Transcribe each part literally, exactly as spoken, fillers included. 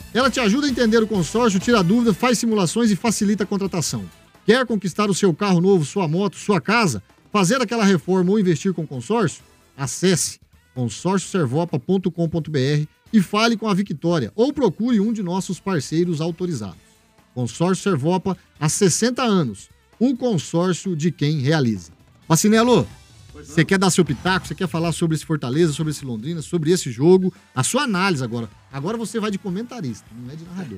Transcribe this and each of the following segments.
Ela te ajuda a entender o consórcio, tira dúvida, faz simulações e facilita a contratação. Quer conquistar o seu carro novo, sua moto, sua casa? Fazer aquela reforma ou investir com consórcio? Acesse consórcio servopa ponto com ponto b r e fale com a Victória ou procure um de nossos parceiros autorizados. Consórcio Servopa há sessenta anos. O consórcio de quem realiza. Vacinelo, você quer dar seu pitaco? Você quer falar sobre esse Fortaleza, sobre esse Londrina, sobre esse jogo? A sua análise agora. Agora você vai de comentarista, não é de narrador.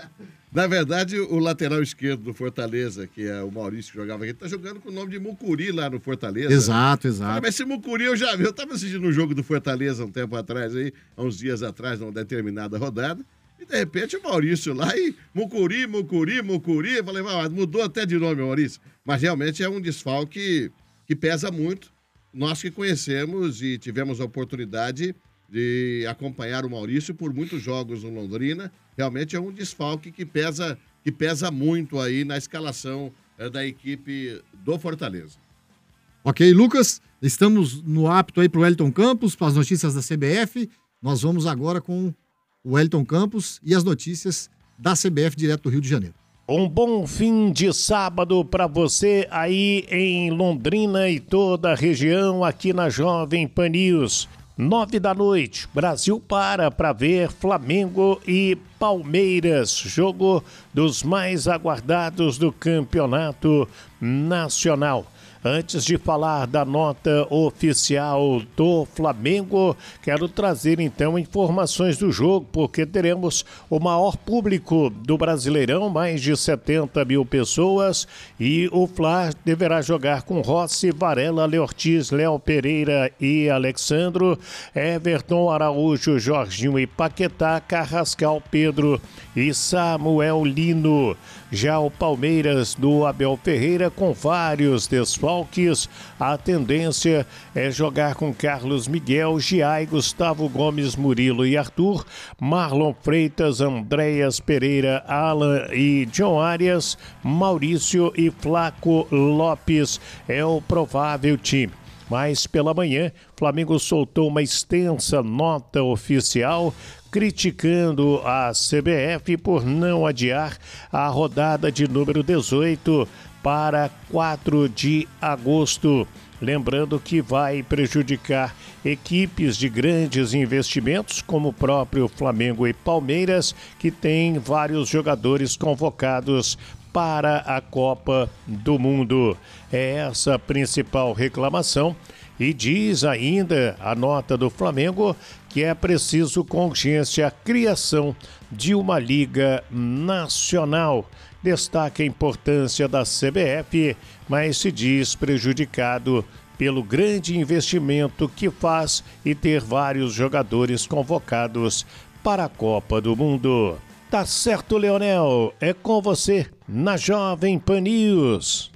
Na verdade, o lateral esquerdo do Fortaleza, que é o Maurício que jogava aqui, tá jogando com o nome de Mucuri lá no Fortaleza. Exato, exato. Ah, mas esse Mucuri eu já vi. Eu tava assistindo um jogo do Fortaleza um tempo atrás, aí, há uns dias atrás, numa determinada rodada. E de repente o Maurício lá e Mucuri, Mucuri, Mucuri. Eu falei, mas mudou até de nome, Maurício. Mas realmente é um desfalque que pesa muito. Nós que conhecemos e tivemos a oportunidade de acompanhar o Maurício por muitos jogos no Londrina, realmente é um desfalque que pesa, que pesa muito aí na escalação é, da equipe do Fortaleza. Ok, Lucas, estamos no apto aí para o Wellington Campos, para as notícias da C B F. Nós vamos agora com o Wellington Campos e as notícias da C B F direto do Rio de Janeiro. Um bom fim de sábado para você aí em Londrina e toda a região aqui na Jovem Pan News. Nove da noite, Brasil para para ver Flamengo e Palmeiras, jogo dos mais aguardados do campeonato nacional. Antes de falar da nota oficial do Flamengo, quero trazer então informações do jogo, porque teremos o maior público do Brasileirão, mais de setenta mil pessoas, e o Fla deverá jogar com Rossi, Varela, Léo Ortiz, Léo Pereira e Alexandro, Everton, Araújo, Jorginho e Paquetá, Carrascal, Pedro e Samuel Lino. Já o Palmeiras do Abel Ferreira com vários desfalques, a tendência é jogar com Carlos Miguel, Giai, Gustavo Gomes, Murilo e Arthur, Marlon Freitas, Andréas Pereira, Alan e John Arias, Maurício e Flaco Lopes é o provável time. Mas pela manhã, Flamengo soltou uma extensa nota oficial criticando a C B F por não adiar a rodada de número dezoito para quatro de agosto. Lembrando que vai prejudicar equipes de grandes investimentos, como o próprio Flamengo e Palmeiras, que tem vários jogadores convocados para a Copa do Mundo. É essa a principal reclamação. E diz ainda a nota do Flamengo que é preciso com urgência a criação de uma liga nacional. Destaca a importância da C B F, mas se diz prejudicado pelo grande investimento que faz e ter vários jogadores convocados para a Copa do Mundo. Tá certo, Leonel, é com você na Jovem Pan News.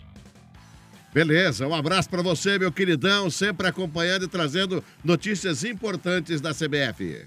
Beleza, um abraço para você, meu queridão, sempre acompanhando e trazendo notícias importantes da C B F.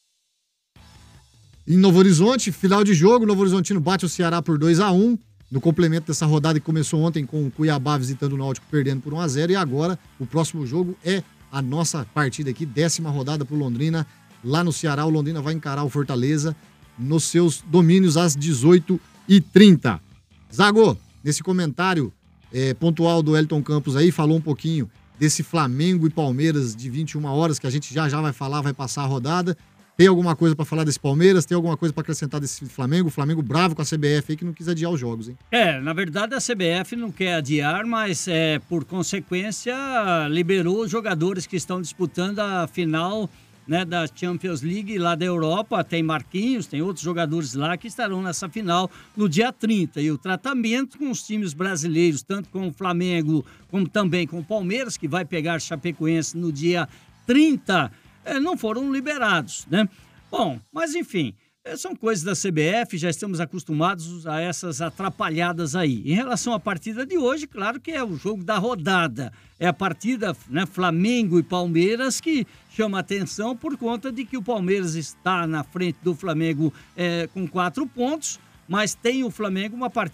Em Novo Horizonte, final de jogo, Novo Horizontino bate o Ceará por dois a um, no complemento dessa rodada que começou ontem com o Cuiabá visitando o Náutico perdendo por um a zero, e agora o próximo jogo é a nossa partida aqui, décima rodada pro Londrina, lá no Ceará. O Londrina vai encarar o Fortaleza nos seus domínios às dezoito e trinta. Zago, nesse comentário É, pontual do Wellington Campos aí, falou um pouquinho desse Flamengo e Palmeiras de vinte e uma horas, que a gente já já vai falar, vai passar a rodada. Tem alguma coisa pra falar desse Palmeiras? Tem alguma coisa pra acrescentar desse Flamengo? O Flamengo bravo com a C B F aí, que não quis adiar os jogos, hein? É, na verdade a C B F não quer adiar, mas é, por consequência liberou os jogadores que estão disputando a final, né, da Champions League lá da Europa. Tem Marquinhos, tem outros jogadores lá que estarão nessa final no dia trinta. E o tratamento com os times brasileiros, tanto com o Flamengo como também com o Palmeiras, que vai pegar Chapecoense no dia trinta, é, não foram liberados, né? Bom, mas enfim, são coisas da C B F, já estamos acostumados a essas atrapalhadas aí. Em relação à partida de hoje, claro que é o jogo da rodada. É a partida, né, Flamengo e Palmeiras, que chama atenção por conta de que o Palmeiras está na frente do Flamengo é, com quatro pontos, mas tem o Flamengo uma partida